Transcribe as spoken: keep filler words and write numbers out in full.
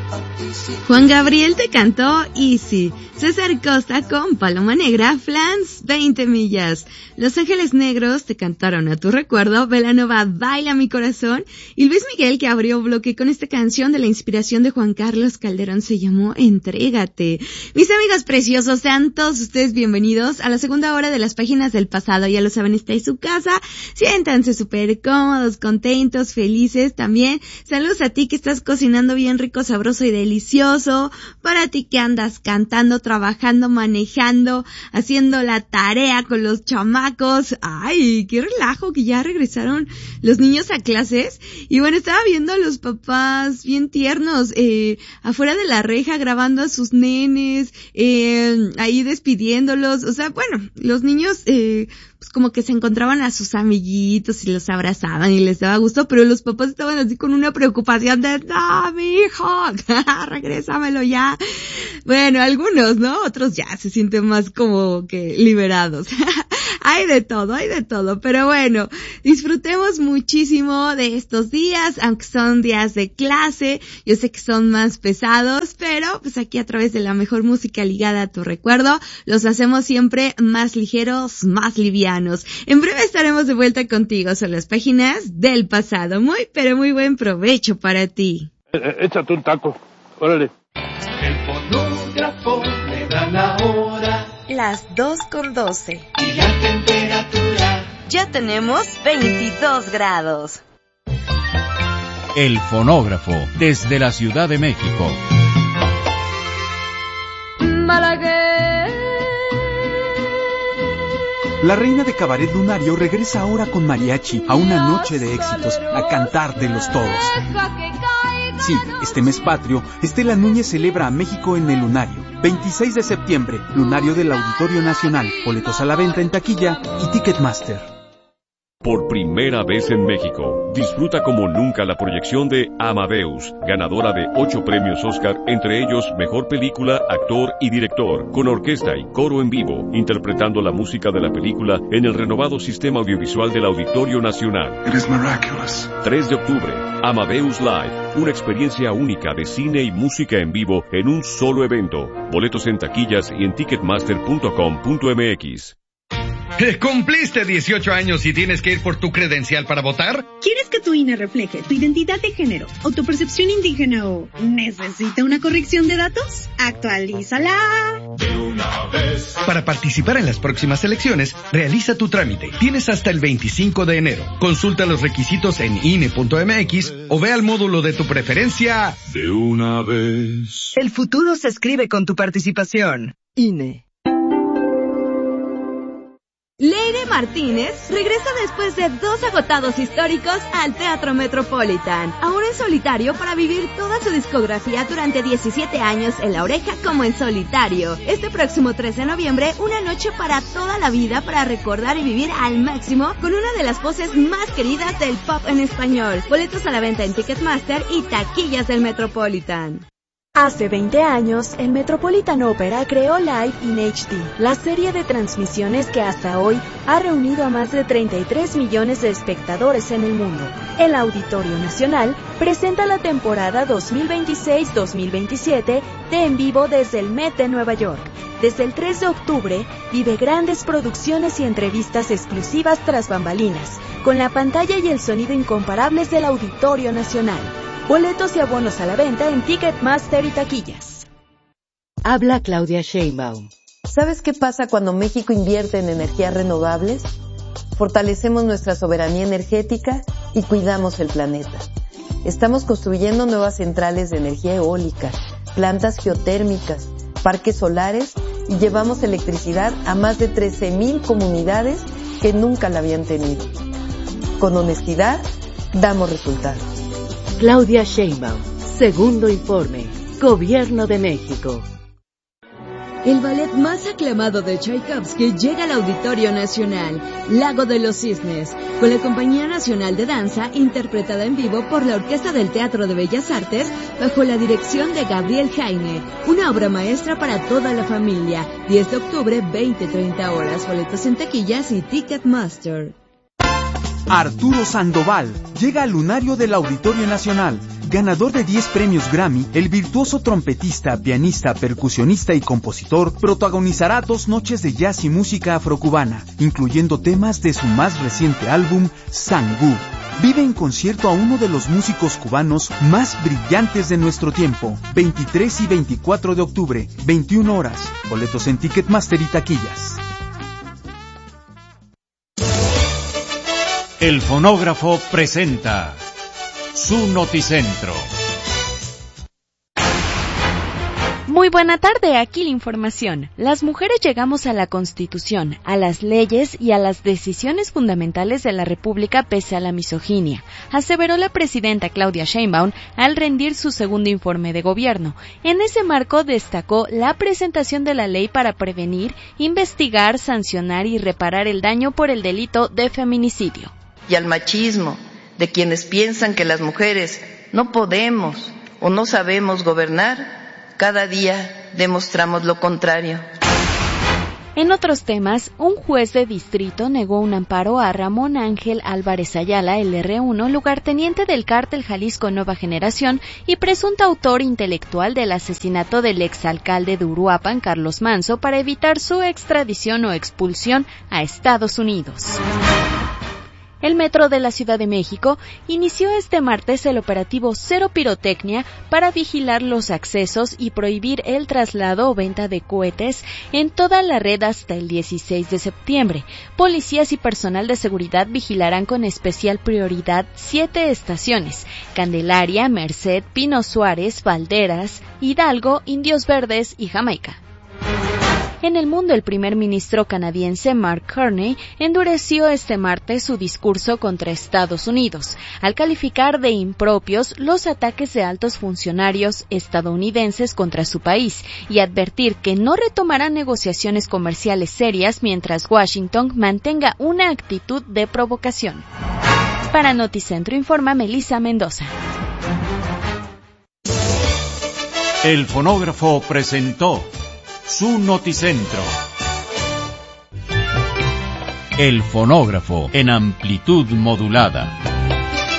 Juan Gabriel te cantó Easy. César Costa con Paloma Negra, Flans, veinte millas. Los Ángeles Negros te cantaron A Tu Recuerdo, Belanova, Baila Mi Corazón. Y Luis Miguel, que abrió bloque con esta canción de la inspiración de Juan Carlos Calderón, se llamó Entrégate. Mis amigos preciosos, sean todos ustedes bienvenidos a la segunda hora de las páginas del pasado. Ya lo saben, está en su casa. Siéntanse súper cómodos, contentos, felices. También saludos a ti que estás cocinando bien rico, sabroso y delicioso. Para ti que andas cantando, trabajando, manejando, haciendo la tarea con los chamacos. Ay, qué relajo que ya regresaron los niños a clases. Y bueno, estaba viendo a los papás bien tiernos, eh, afuera de la reja grabando a sus nenes, eh, ahí despidiéndolos. O sea, bueno, los niños, eh, pues como que se encontraban a sus amiguitos y los abrazaban y les daba gusto, pero los papás estaban así con una preocupación de, no, mi hijo, regrésamelo ya. Bueno, algunos, ¿no? Otros ya se sienten más como que liberados. Hay de todo, hay de todo, pero bueno, disfrutemos muchísimo de estos días, aunque son días de clase, yo sé que son más pesados, pero pues aquí a través de la mejor música ligada a tu recuerdo, los hacemos siempre más ligeros, más livianos. En breve estaremos de vuelta contigo, son las páginas del pasado. Muy, pero muy buen provecho para ti. Eh, échate un taco, órale. El fonógrafo le da la hora. Las dos con doce. Y la temperatura. Ya tenemos veintidós grados. El fonógrafo, desde la Ciudad de México. Malagueña. La reina de cabaret lunario regresa ahora con mariachi a una noche de éxitos, a cantártelos todos. Sí, este mes patrio, Estela Núñez celebra a México en el Lunario. veintiséis de septiembre, Lunario del Auditorio Nacional. Boletos a la venta en taquilla y Ticketmaster. Por primera vez en México, disfruta como nunca la proyección de Amadeus, ganadora de ocho premios Oscar, entre ellos Mejor Película, Actor y Director, con orquesta y coro en vivo, interpretando la música de la película en el renovado sistema audiovisual del Auditorio Nacional. It is miraculous. tres de octubre, Amadeus Live, una experiencia única de cine y música en vivo en un solo evento. Boletos en taquillas y en ticketmaster punto com punto m x. ¿Cumpliste dieciocho años y tienes que ir por tu credencial para votar? ¿Quieres que tu I N E refleje tu identidad de género o tu percepción indígena o necesita una corrección de datos? ¡Actualízala! De una vez. Para participar en las próximas elecciones, realiza tu trámite. Tienes hasta el veinticinco de enero. Consulta los requisitos en I N E punto m x o ve al módulo de tu preferencia. De una vez. El futuro se escribe con tu participación. I N E. Leire Martínez regresa después de dos agotados históricos al Teatro Metropolitan, ahora en solitario para vivir toda su discografía durante diecisiete años en La Oreja como en solitario. Este próximo trece de noviembre, una noche para toda la vida para recordar y vivir al máximo con una de las voces más queridas del pop en español. Boletos a la venta en Ticketmaster y taquillas del Metropolitan. Hace veinte años, el Metropolitan Opera creó Live in H D, la serie de transmisiones que hasta hoy ha reunido a más de treinta y tres millones de espectadores en el mundo. El Auditorio Nacional presenta la temporada dos mil veintiséis dos mil veintisiete de En Vivo desde el Met de Nueva York. Desde el tres de octubre, vive grandes producciones y entrevistas exclusivas tras bambalinas, con la pantalla y el sonido incomparables del Auditorio Nacional. Boletos y abonos a la venta en Ticketmaster y taquillas. Habla Claudia Sheinbaum. ¿Sabes qué pasa cuando México invierte en energías renovables? Fortalecemos nuestra soberanía energética y cuidamos el planeta. Estamos construyendo nuevas centrales de energía eólica, plantas geotérmicas, parques solares y llevamos electricidad a más de trece mil comunidades que nunca la habían tenido. Con honestidad, damos resultados. Claudia Sheinbaum, segundo informe, Gobierno de México. El ballet más aclamado de Tchaikovsky llega al Auditorio Nacional, Lago de los Cisnes, con la Compañía Nacional de Danza, interpretada en vivo por la Orquesta del Teatro de Bellas Artes, bajo la dirección de Gabriel Jaime, una obra maestra para toda la familia, diez de octubre, veinte a treinta horas, boletos en taquillas y Ticketmaster. Arturo Sandoval llega al Lunario del Auditorio Nacional. Ganador de diez premios Grammy, el virtuoso trompetista, pianista, percusionista y compositor protagonizará dos noches de jazz y música afrocubana, incluyendo temas de su más reciente álbum, Sangú. Vive en concierto a uno de los músicos cubanos más brillantes de nuestro tiempo. veintitrés y veinticuatro de octubre, veintiuna horas. Boletos en Ticketmaster y taquillas. El fonógrafo presenta su Noticentro. Muy buena tarde, aquí la información. Las mujeres llegamos a la Constitución, a las leyes y a las decisiones fundamentales de la República pese a la misoginia, aseveró la presidenta Claudia Sheinbaum al rendir su segundo informe de gobierno. En ese marco destacó la presentación de la ley para prevenir, investigar, sancionar y reparar el daño por el delito de feminicidio. Y al machismo de quienes piensan que las mujeres no podemos o no sabemos gobernar, cada día demostramos lo contrario. En otros temas, un juez de distrito negó un amparo a Ramón Ángel Álvarez Ayala, el erre uno, lugarteniente del cártel Jalisco Nueva Generación y presunto autor intelectual del asesinato del exalcalde de Uruapan, Carlos Manso, para evitar su extradición o expulsión a Estados Unidos. El Metro de la Ciudad de México inició este martes el operativo Cero Pirotecnia para vigilar los accesos y prohibir el traslado o venta de cohetes en toda la red hasta el dieciséis de septiembre. Policías y personal de seguridad vigilarán con especial prioridad siete estaciones: Candelaria, Merced, Pino Suárez, Valderas, Hidalgo, Indios Verdes y Jamaica. En el mundo, el primer ministro canadiense Mark Carney endureció este martes su discurso contra Estados Unidos, al calificar de impropios los ataques de altos funcionarios estadounidenses contra su país y advertir que no retomará negociaciones comerciales serias mientras Washington mantenga una actitud de provocación. Para Noticentro informa Melissa Mendoza. El fonógrafo presentó su Noticentro. El fonógrafo en amplitud modulada.